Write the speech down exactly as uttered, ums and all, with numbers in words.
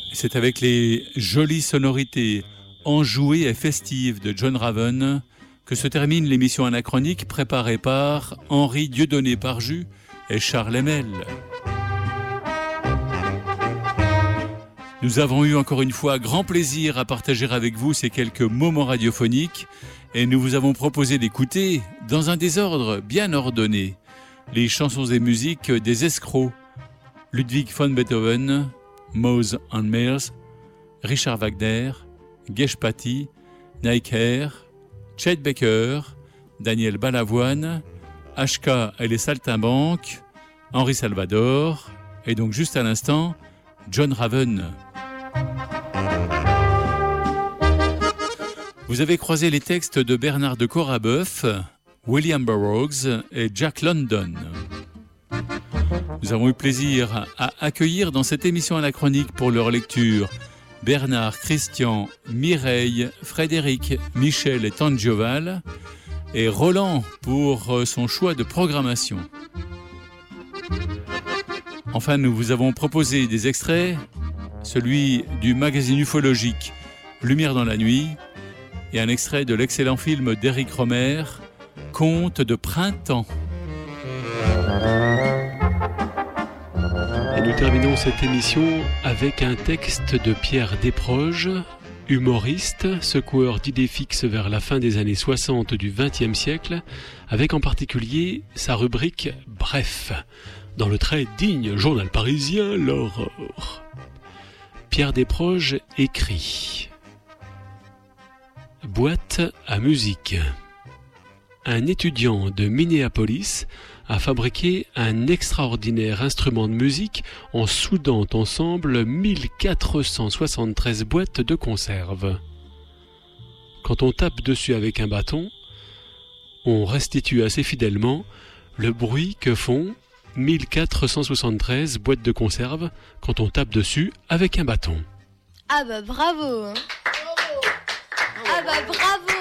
C'est avec les jolies sonorités enjouées et festives de John Raven que se termine l'émission anachronique préparée par Henri Dieudonné Parjus et Charles Hemel. Nous avons eu encore une fois grand plaisir à partager avec vous ces quelques moments radiophoniques et nous vous avons proposé d'écouter, dans un désordre bien ordonné, les chansons et musiques des escrocs, Ludwig van Beethoven, Mose and Mills, Richard Wagner, Geschpati, Neiker, Chet Baker, Daniel Balavoine, H K et les Saltimbanques, Henri Salvador et donc juste à l'instant, John Raven. Vous avez croisé les textes de Bernard de Corabeuf, William Burroughs et Jack London. Nous avons eu plaisir à accueillir dans cette émission anachronique pour leur lecture Bernard, Christian, Mireille, Frédéric, Michel et Tante Gioval et Roland pour son choix de programmation. Enfin, nous vous avons proposé des extraits, celui du magazine ufologique Lumière dans la nuit et un extrait de l'excellent film d'Éric Rohmer, Contes de printemps. Et nous terminons cette émission avec un texte de Pierre Desproges, humoriste, secoueur d'idées fixes vers la fin des années soixante du vingtième siècle, avec en particulier sa rubrique « Bref », dans le très digne journal parisien L'Aurore. Pierre Desproges écrit « Boîte à musique. Un étudiant de Minneapolis a fabriqué un extraordinaire instrument de musique en soudant ensemble mille quatre cent soixante-treize boîtes de conserve. Quand on tape dessus avec un bâton, on restitue assez fidèlement le bruit que font mille quatre cent soixante-treize boîtes de conserve quand on tape dessus avec un bâton. Ah bah bravo hein. Ah bah bravo.